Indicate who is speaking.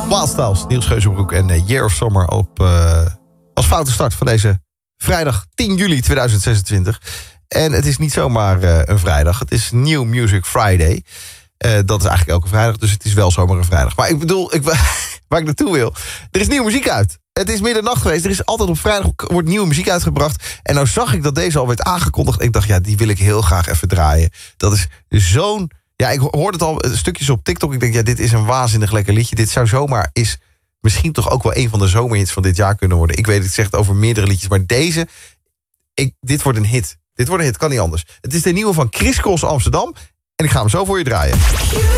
Speaker 1: Wildstyles, Niels Geuzenbroek en Year of Summer als foute start van deze vrijdag 10 juli 2026. En het is niet zomaar een vrijdag, het is New Music Friday. Dat is eigenlijk elke vrijdag, dus het is wel zomaar een vrijdag. Maar ik bedoel, waar ik naartoe wil, er is nieuwe muziek uit. Het is middernacht geweest, er is altijd op vrijdag wordt nieuwe muziek uitgebracht. En nou zag ik dat deze al werd aangekondigd. Ik dacht, ja, die wil ik heel graag even draaien. Dat is zo'n... Ja, ik hoorde het al stukjes op TikTok. Ik denk, ja, dit is een waanzinnig lekker liedje. Dit zou zomaar misschien toch ook wel een van de zomerhits van dit jaar kunnen worden. Ik weet, ik zeg het over meerdere liedjes, maar deze... Dit wordt een hit. Dit wordt een hit, kan niet anders. Het is de nieuwe van Chris Cross Amsterdam. En ik ga hem zo voor je draaien.